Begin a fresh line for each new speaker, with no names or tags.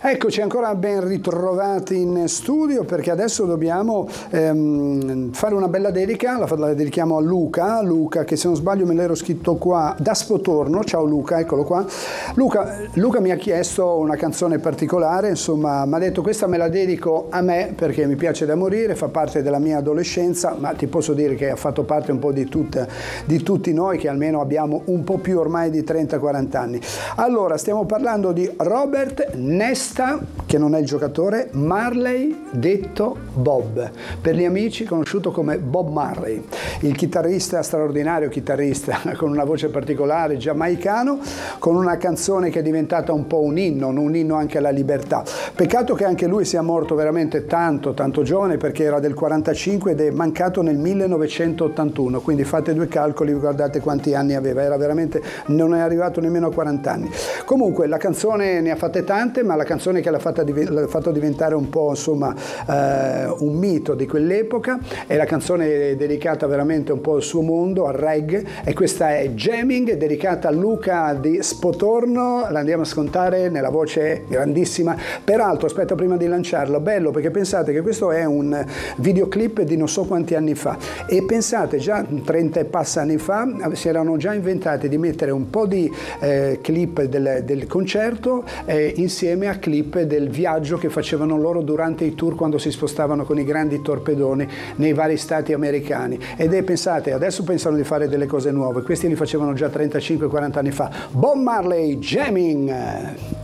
Eccoci ancora ben ritrovati in studio, perché adesso dobbiamo fare una bella dedica. La dedichiamo a Luca, che se non sbaglio me l'ero scritto qua, da Spotorno. Ciao Luca, eccolo qua. Luca mi ha chiesto una canzone particolare, insomma mi ha detto: questa me la dedico a me perché mi piace da morire, fa parte della mia adolescenza, ma ti posso dire che ha fatto parte un po' di tutti noi, che almeno abbiamo un po' più ormai di 30-40 anni. Allora, stiamo parlando di Robert Nesta, che non è il giocatore, Marley, detto Bob, per gli amici conosciuto come Bob Marley, il chitarrista, straordinario chitarrista con una voce particolare, giamaicano, con una canzone che è diventata un po' un inno anche alla libertà. Peccato che anche lui sia morto veramente tanto giovane, perché era del 45 ed è mancato nel 1981, quindi fate due calcoli, guardate quanti anni aveva, era veramente, non è arrivato nemmeno a 40 anni. Comunque la canzone ne ha fatte tante, ma la canzone che l'ha fatto diventare un po', insomma, un mito di quell'epoca è la canzone dedicata veramente un po' al suo mondo, al reggae, e questa è Jamming, dedicata a Luca di Spotorno. La andiamo a ascoltare nella voce grandissima. Peraltro, aspetta, prima di lanciarlo, bello, perché pensate che questo è un videoclip di non so quanti anni fa, e pensate, già 30 e passa anni fa si erano già inventati di mettere un po' di clip del concerto insieme a clip del viaggio che facevano loro durante i tour, quando si spostavano con i grandi torpedoni nei vari stati americani. Pensate, adesso pensano di fare delle cose nuove, questi li facevano già 35-40 anni fa. Bob Marley, Jamming!